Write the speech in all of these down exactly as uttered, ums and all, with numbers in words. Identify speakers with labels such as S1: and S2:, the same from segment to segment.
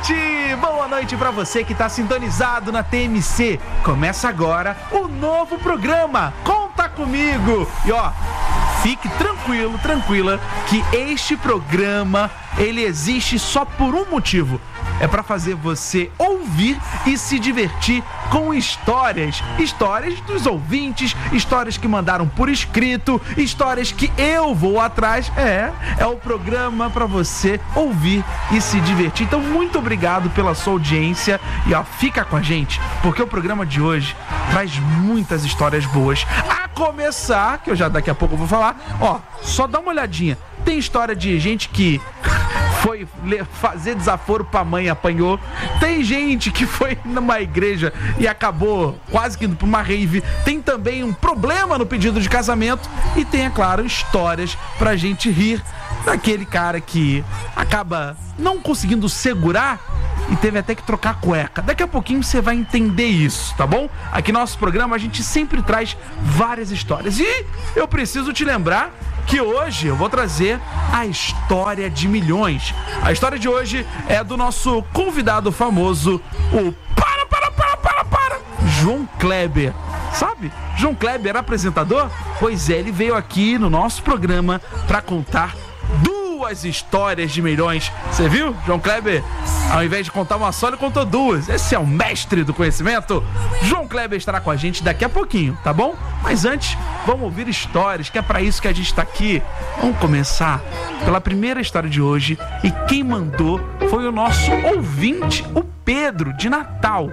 S1: noite! Boa noite pra você que tá sintonizado na T M C. Começa agora o novo programa Conta Comigo. E ó, fique tranquilo, tranquila, que este programa, ele existe só por um motivo. É pra fazer você ouvir e se divertir com histórias. Histórias dos ouvintes, histórias que mandaram por escrito, histórias que eu vou atrás. É, é o programa pra você ouvir e se divertir. Então, muito obrigado pela sua audiência. E ó, fica com a gente, porque o programa de hoje traz muitas histórias boas. A começar, que eu já daqui a pouco vou falar, ó, só dá uma olhadinha. Tem história de gente que foi fazer desaforo pra mãe e apanhou. Tem gente que foi numa igreja e acabou quase que indo pra uma rave. Tem também um problema no pedido de casamento. E tem, é claro, histórias pra gente rir daquele cara que acaba não conseguindo segurar e teve até que trocar a cueca. Daqui a pouquinho você vai entender isso, tá bom? Aqui no nosso programa a gente sempre traz várias histórias. E eu preciso te lembrar que hoje eu vou trazer a história de milhões. A história de hoje é do nosso convidado famoso, o para, para, para, para, para, João Kleber. Sabe? João Kleber era apresentador? Pois é, ele veio aqui no nosso programa para contar duas histórias de milhões. Você viu? João Kleber, ao invés de contar uma só, ele contou duas. Esse é o mestre do conhecimento. João Kleber estará com a gente daqui a pouquinho, tá bom? Mas antes, vamos ouvir histórias, que é pra isso que a gente tá aqui. Vamos começar pela primeira história de hoje. E quem mandou foi o nosso ouvinte, o Pedro, de Natal.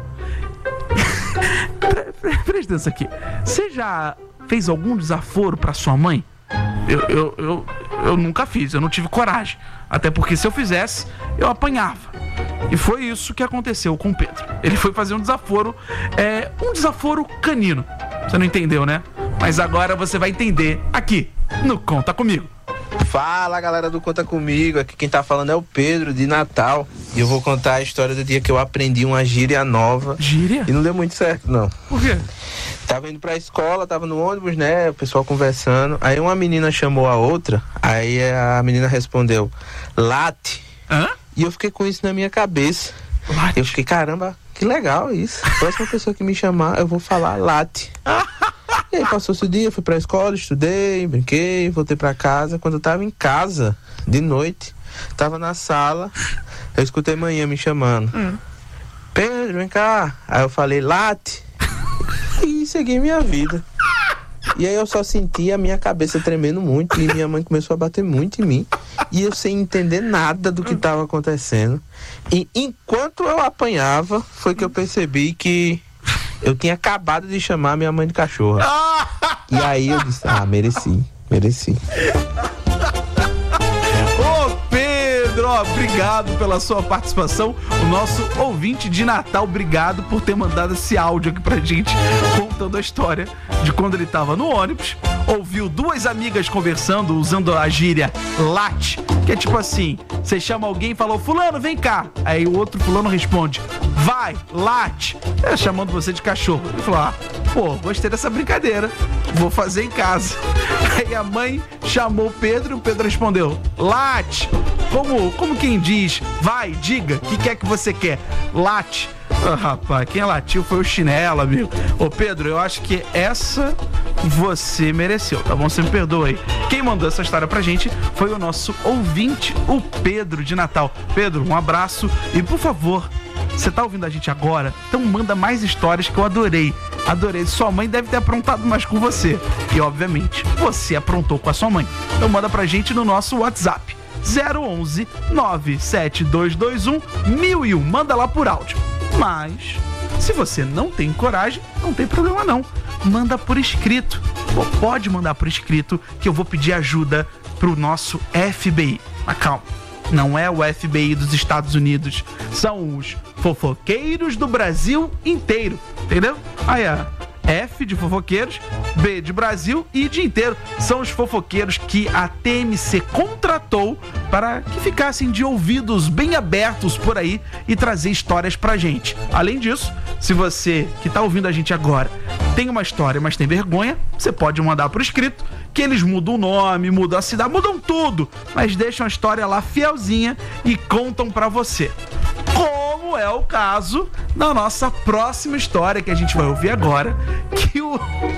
S1: Presta atenção aqui. Você já fez algum desaforo pra sua mãe? Eu, eu, eu, eu nunca fiz, eu não tive coragem. Até porque se eu fizesse, eu apanhava. E foi isso que aconteceu com o Pedro. Ele foi fazer um desaforo, é, um desaforo canino. Você não entendeu, né? Mas agora você vai entender aqui no Conta Comigo.
S2: Fala, galera do Conta Comigo, aqui quem tá falando é o Pedro, de Natal. E eu vou contar a história do dia que eu aprendi uma gíria nova.
S1: Gíria?
S2: E não deu muito certo, não.
S1: Por quê?
S2: Tava indo pra escola, tava no ônibus, né, o pessoal conversando. Aí uma menina chamou a outra, aí a menina respondeu, late.
S1: Hã?
S2: E eu fiquei com isso na minha cabeça.
S1: Late?
S2: Eu fiquei, caramba, que legal isso. A próxima pessoa que me chamar, eu vou falar late. E aí passou-se o dia, fui pra escola, estudei, brinquei, voltei pra casa. Quando eu tava em casa, de noite, tava na sala, eu escutei manhã me chamando. Hum. Pedro, vem cá. Aí eu falei, late. E segui minha vida. E aí eu só senti a minha cabeça tremendo muito e minha mãe começou a bater muito em mim. E eu sem entender nada do que estava acontecendo. E enquanto eu apanhava, foi que eu percebi que eu tinha acabado de chamar minha mãe de cachorra. E aí eu disse, ah, mereci, mereci.
S1: Pedro, ó, obrigado pela sua participação. O nosso ouvinte de Natal, obrigado por ter mandado esse áudio aqui pra gente, contando a história de quando ele tava no ônibus, ouviu duas amigas conversando, usando a gíria late, que é tipo assim, você chama alguém e falou, fulano, vem cá. Aí o outro fulano responde, vai, late. É, chamando você de cachorro. Ele falou, ah, pô, gostei dessa brincadeira, vou fazer em casa. Aí a mãe chamou o Pedro e o Pedro respondeu, late. Como, como quem diz, vai, diga, o que quer que você quer? Late. Ah, rapaz, quem latiu foi o chinelo, amigo. Ô Pedro, eu acho que essa você mereceu, tá bom? Você me perdoa aí. Quem mandou essa história pra gente foi o nosso ouvinte, o Pedro, de Natal. Pedro, um abraço e, por favor, você tá ouvindo a gente agora? Então manda mais histórias que eu adorei. Adorei. Sua mãe deve ter aprontado mais com você. E, obviamente, você aprontou com a sua mãe. Então manda pra gente no nosso WhatsApp. zero onze, nove sete dois dois um, mil e um. Manda lá por áudio. Mas, se você não tem coragem, não tem problema não. Manda por escrito. Ou pode mandar por escrito, que eu vou pedir ajuda pro nosso F B I. Mas calma, não é o F B I dos Estados Unidos. São os fofoqueiros do Brasil inteiro. Entendeu? Aí, ó. F de fofoqueiros, B de Brasil e de inteiro. São os fofoqueiros que a T M C contratou para que ficassem de ouvidos bem abertos por aí e trazer histórias pra gente. Além disso, se você que tá ouvindo a gente agora tem uma história, mas tem vergonha, você pode mandar por escrito, que eles mudam o nome, mudam a cidade, mudam tudo, mas deixam a história lá fielzinha e contam pra você. Com como é o caso da nossa próxima história que a gente vai ouvir agora, que o...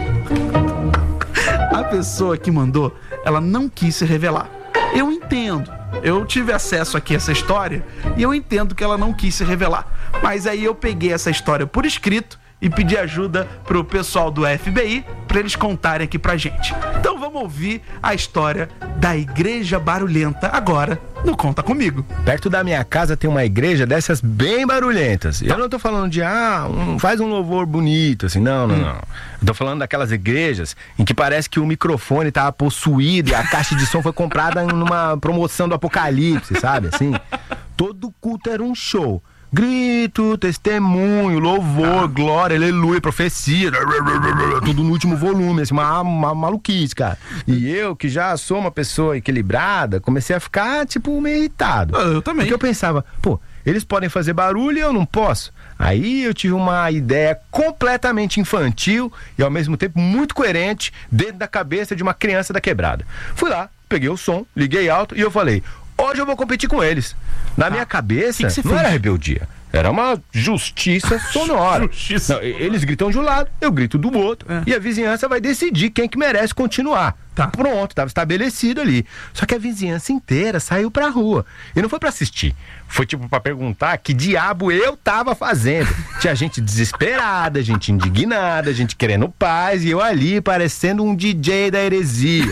S1: a pessoa que mandou, ela não quis se revelar. Eu entendo. Eu tive acesso aqui a essa história e eu entendo que ela não quis se revelar. Mas aí eu peguei essa história por escrito e pedi ajuda pro pessoal do F B I para eles contarem aqui pra gente. Então vamos ouvir a história da Igreja Barulhenta agora no Conta Comigo.
S3: Perto da minha casa tem uma igreja dessas bem barulhentas. Tá. Eu não tô falando de, ah, um, faz um louvor bonito, assim, não, não, hum. não. Eu tô falando daquelas igrejas em que parece que o microfone tava possuído e a caixa de som foi comprada numa promoção do Apocalipse, sabe, assim? Todo culto era um show. Grito, testemunho, louvor, ah. glória, aleluia, profecia, tudo no último volume, assim, uma, uma maluquice, cara. E eu, que já sou uma pessoa equilibrada, comecei a ficar, tipo, meio irritado.
S1: Eu também.
S3: Porque eu pensava, pô, eles podem fazer barulho e eu não posso. Aí eu tive uma ideia completamente infantil e ao mesmo tempo muito coerente dentro da cabeça de uma criança da quebrada. Fui lá, peguei o som, liguei alto e eu falei... Hoje eu vou competir com eles. Na ah, minha cabeça, que que não era rebeldia. Era uma justiça sonora. Justiça. Não, eles gritam de um lado, eu grito do outro. É. E a vizinhança vai decidir quem que merece continuar. Tá. Pronto, estava estabelecido ali. Só que a vizinhança inteira saiu pra rua. E não foi pra assistir. Foi tipo pra perguntar que diabo eu tava fazendo. Tinha gente desesperada, gente indignada, gente querendo paz. E eu ali parecendo um D J da heresia.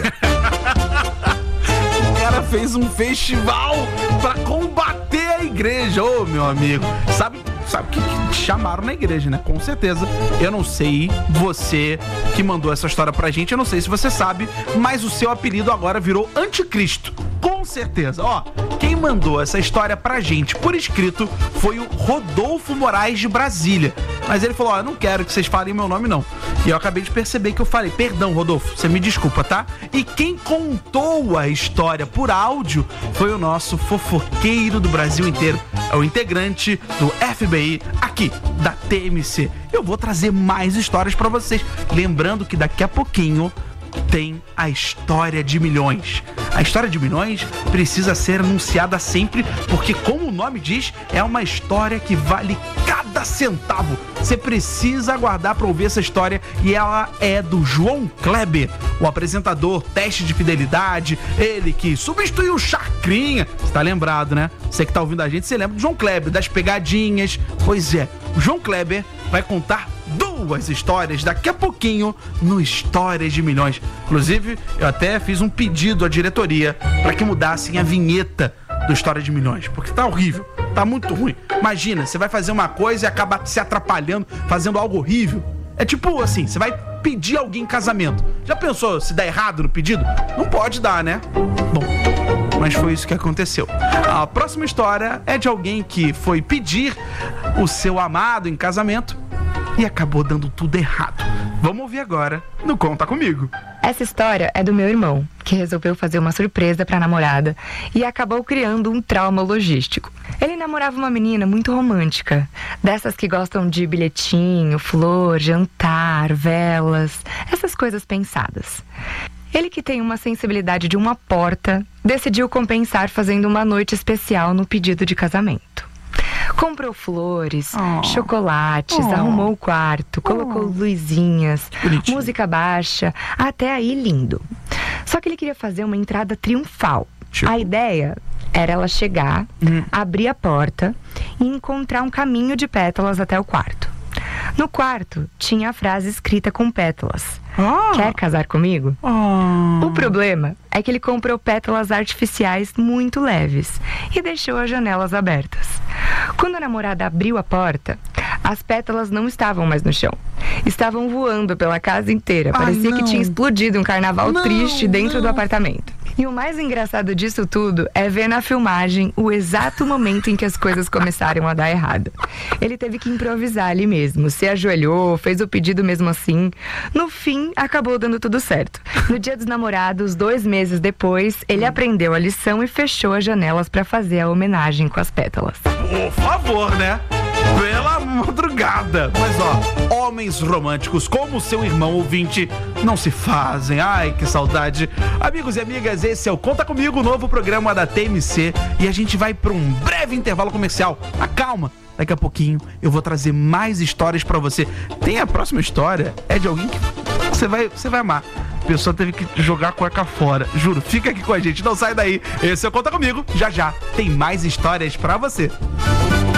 S1: O cara fez um festival pra combater a igreja, ô oh, meu amigo. Sabe, sabe que, que chamaram na igreja, né? Com certeza. Eu não sei, você que mandou essa história pra gente, eu não sei se você sabe, mas o seu apelido agora virou Anticristo. Com certeza. Ó, quem mandou essa história pra gente por escrito foi o Rodolfo Moraes de Brasília. Mas ele falou, ó, eu não quero que vocês falem meu nome não. E eu acabei de perceber que eu falei, perdão, Rodolfo, você me desculpa, tá? E quem contou a história por áudio foi o nosso fofoqueiro do Brasil inteiro. É o integrante do F B I aqui, da T M C. Eu vou trazer mais histórias pra vocês. Lembrando que daqui a pouquinho tem a história de milhões. A história de milhões precisa ser anunciada sempre, porque como o nome diz, é uma história que vale cada centavo. Você precisa aguardar para ouvir essa história e ela é do João Kleber, o apresentador Teste de Fidelidade, ele que substituiu o Chacrinha. Você tá lembrado, né? Você que tá ouvindo a gente, você lembra do João Kleber, das pegadinhas. Pois é, o João Kleber vai contar duas histórias daqui a pouquinho no Histórias de Milhões. Inclusive, eu até fiz um pedido à diretoria para que mudassem a vinheta do História de Milhões, porque tá horrível, tá muito ruim. Imagina, você vai fazer uma coisa e acaba se atrapalhando, fazendo algo horrível. É tipo assim, você vai pedir alguém em casamento. Já pensou se dá errado no pedido? Não pode dar, né? Bom, mas foi isso que aconteceu. A próxima história é de alguém que foi pedir o seu amado em casamento e acabou dando tudo errado. Vamos ouvir agora no Conta Comigo.
S4: Essa história é do meu irmão, que resolveu fazer uma surpresa pra namorada e acabou criando um trauma logístico. Ele namorava uma menina muito romântica, dessas que gostam de bilhetinho, flor, jantar, velas, essas coisas pensadas. Ele, que tem uma sensibilidade de uma porta, decidiu compensar fazendo uma noite especial no pedido de casamento. Comprou flores, oh. chocolates, oh. arrumou o quarto, colocou oh. luzinhas, bonitinho. Música baixa, até aí lindo. Só que ele queria fazer uma entrada triunfal. Tipo. A ideia era ela chegar, hum. abrir a porta e encontrar um caminho de pétalas até o quarto. No quarto, tinha a frase escrita com pétalas. Oh. Quer casar comigo? Oh. O problema é que ele comprou pétalas artificiais muito leves e deixou as janelas abertas. Quando a namorada abriu a porta, as pétalas não estavam mais no chão. Estavam voando pela casa inteira. Ai, Parecia não. que tinha explodido um carnaval não, triste dentro não. do apartamento. E o mais engraçado disso tudo é ver na filmagem o exato momento em que as coisas começaram a dar errado. Ele teve que improvisar ali mesmo, se ajoelhou, fez o pedido mesmo assim. No fim, acabou dando tudo certo. No dia dos namorados, dois meses depois, ele aprendeu a lição e fechou as janelas para fazer a homenagem com as pétalas.
S1: Por favor, né? pela madrugada. Mas ó, homens românticos como o seu irmão ouvinte não se fazem. Ai, que saudade. Amigos e amigas, esse é o Conta Comigo, o novo programa da T M C. E a gente vai para um breve intervalo comercial. Mas calma, daqui a pouquinho eu vou trazer mais histórias pra você. Tem a próxima história, é de alguém que você vai, você vai amar. A pessoa teve que jogar a cueca fora. Juro, fica aqui com a gente, não sai daí. Esse é o Conta Comigo. Já já tem mais histórias pra você.